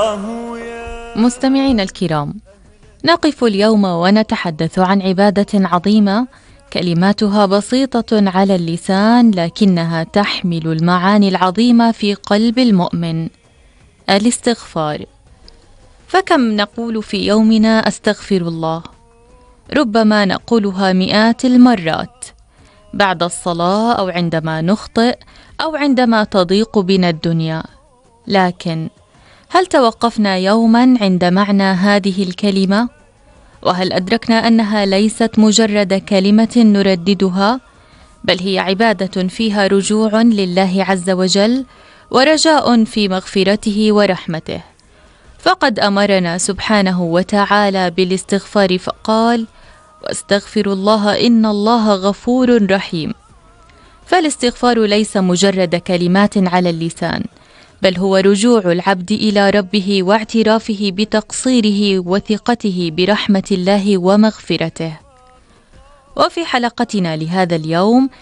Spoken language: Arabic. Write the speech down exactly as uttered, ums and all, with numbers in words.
مستمعينا الكرام، نقف اليوم ونتحدث عن عبادة عظيمة كلماتها بسيطة على اللسان لكنها تحمل المعاني العظيمة في قلب المؤمن، الاستغفار. فكم نقول في يومنا أستغفر الله؟ ربما نقولها مئات المرات بعد الصلاة أو عندما نخطئ أو عندما تضيق بنا الدنيا. لكن هل توقفنا يوما عند معنى هذه الكلمة؟ وهل أدركنا أنها ليست مجرد كلمة نرددها، بل هي عبادة فيها رجوع لله عز وجل ورجاء في مغفرته ورحمته؟ فقد أمرنا سبحانه وتعالى بالاستغفار فقال: واستغفروا الله إن الله غفور رحيم. فالاستغفار ليس مجرد كلمات على اللسان، بل هو رجوع العبد إلى ربه واعترافه بتقصيره وثقته برحمة الله ومغفرته. وفي حلقتنا لهذا اليوم